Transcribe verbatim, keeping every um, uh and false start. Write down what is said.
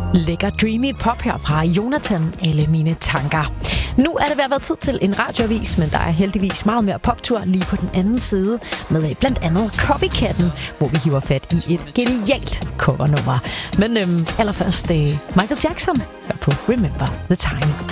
Lækker dreamy pop her fra Jonathan, alle mine tanker. Nu er det ved at være tid til en radioavis, men der er heldigvis meget mere poptur lige på den anden side, med blandt andet Copycatten, hvor vi hiver fat i et genialt covernummer. Men øhm, allerførst øh, Michael Jackson her på Remember the Time.